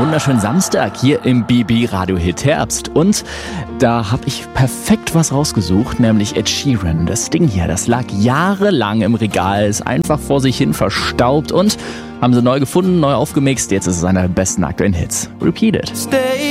wunderschönen Samstag hier im BB Radio Hit Herbst. Und da habe ich perfekt was rausgesucht, nämlich Ed Sheeran. Das Ding hier, das lag jahrelang im Regal, ist einfach vor sich hin verstaubt und haben sie neu gefunden, neu aufgemixt. Jetzt ist es einer der besten aktuellen Hits. Repeat It. Stay